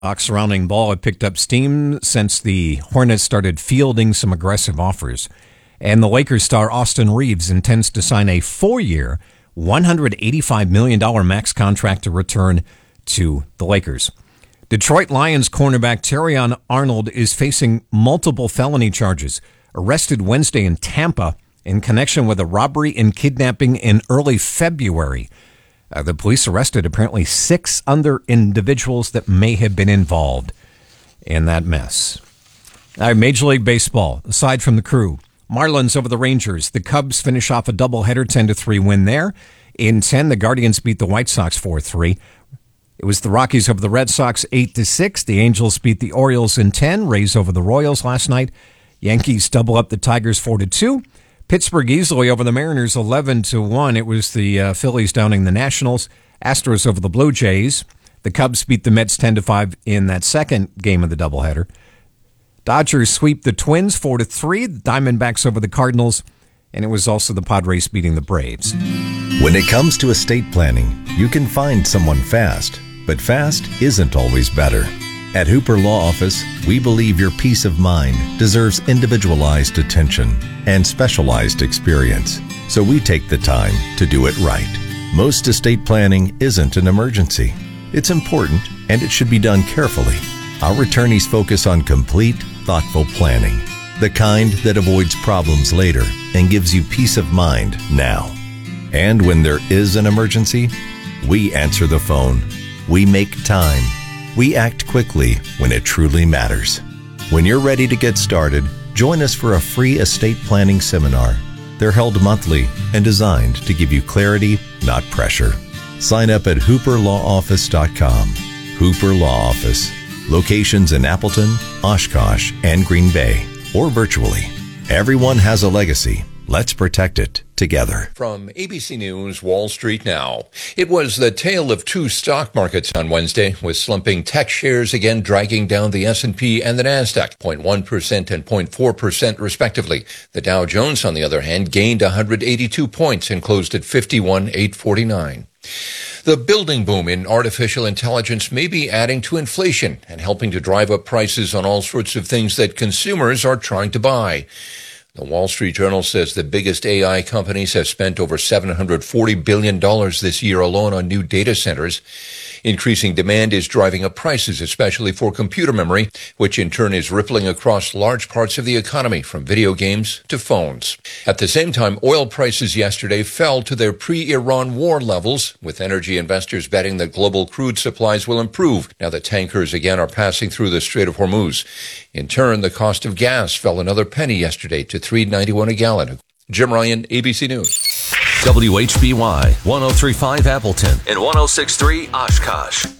Talk surrounding Ball have picked up steam since the Hornets started fielding some aggressive offers. And the Lakers star Austin Reeves intends to sign a 4-year, $185 million max contract to return to the Lakers. Detroit Lions cornerback Terrion Arnold is facing multiple felony charges, arrested Wednesday in Tampa in connection with a robbery and kidnapping in early February. The police arrested apparently 6 other individuals that may have been involved in that mess. Major League Baseball, aside from the Crew, Marlins over the Rangers. The Cubs finish off a doubleheader, 10-3 win there. In 10, the Guardians beat the White Sox 4-3. It was the Rockies over the Red Sox 8-6. The Angels beat the Orioles in 10. Rays over the Royals last night. Yankees double up the Tigers 4-2. Pittsburgh easily over the Mariners 11-1. It was the Phillies downing the Nationals. Astros over the Blue Jays. The Cubs beat the Mets 10-5 in that second game of the doubleheader. Dodgers sweep the Twins 4-3. The Diamondbacks over the Cardinals. And it was also the Padres beating the Braves. When it comes to estate planning, you can find someone fast, but fast isn't always better. At Hooper Law Office, we believe your peace of mind deserves individualized attention and specialized experience, so we take the time to do it right. Most estate planning isn't an emergency. It's important, and it should be done carefully. Our attorneys focus on complete, thoughtful planning, the kind that avoids problems later and gives you peace of mind now. And when there is an emergency, we answer the phone. We make time. We act quickly when it truly matters. When you're ready to get started, join us for a free estate planning seminar. They're held monthly and designed to give you clarity, not pressure. Sign up at hooperlawoffice.com. Hooper Law Office. Locations in Appleton, Oshkosh, and Green Bay, or virtually. Everyone has a legacy. Let's protect it together. From ABC News, Wall Street Now. It was the tale of two stock markets on Wednesday, with slumping tech shares again dragging down the S&P and the Nasdaq, 0.1% and 0.4% respectively. The Dow Jones, on the other hand, gained 182 points and closed at 51,849. The building boom in artificial intelligence may be adding to inflation and helping to drive up prices on all sorts of things that consumers are trying to buy. The Wall Street Journal says the biggest AI companies have spent over $740 billion this year alone on new data centers. Increasing demand is driving up prices, especially for computer memory, which in turn is rippling across large parts of the economy, from video games to phones. At the same time, oil prices yesterday fell to their pre-Iran war levels, with energy investors betting that global crude supplies will improve now that tankers again are passing through the Strait of Hormuz. In turn, the cost of gas fell another penny yesterday to $3.91 a gallon. Jim Ryan, ABC News. WHBY 103.5 Appleton and 106.3 Oshkosh.